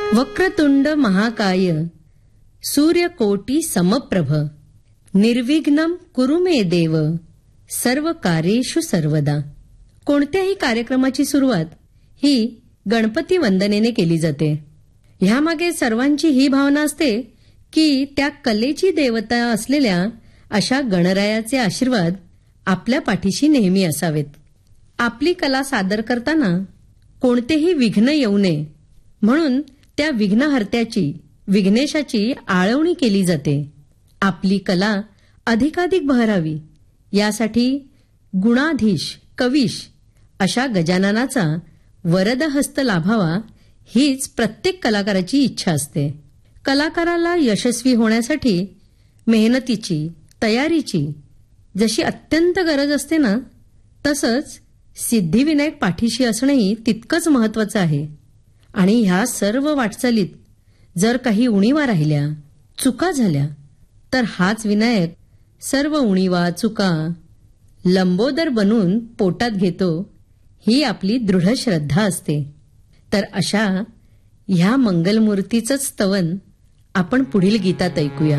वक्रतुंड महाकाय सूर्यकोटी समप्रभ निर्विघ्नं कुरु मे देव सर्व कार्येषु सर्वदा. कोणत्याही कार्यक्रमाची सुरुवात ही गणपती वंदनेने केली जाते. ह्यामागे सर्वांची ही भावना असते की त्या कलेची देवता असलेल्या अशा गणरायाचे आशीर्वाद आपल्या पाठीशी नेहमी असावेत. आपली कला सादर करताना कोणतेही विघ्न येऊ नये म्हणून त्या विघ्नहर्त्याची विघ्नेशाची आळवणी केली जाते. आपली कला अधिकाधिक बहरावी यासाठी गुणाधीश कवीश अशा गजाननाचा वरदहस्त लाभावा हीच प्रत्येक कलाकाराची इच्छा असते. कलाकाराला यशस्वी होण्यासाठी मेहनतीची तयारीची जशी अत्यंत गरज असते ना, तसंच सिद्धिविनायक पाठीशी असणंही तितकंच महत्वाचं आहे. आणि ह्या सर्व वाटचालीत जर काही उणीवा राहिल्या चुका झाल्या तर हाच विनायक सर्व उणीवा चुका लंबोदर बनून पोटात घेतो ही आपली दृढ श्रद्धा असते. तर अशा ह्या मंगलमूर्तीचंच स्तवन आपण पुढील गीतात ऐकूया.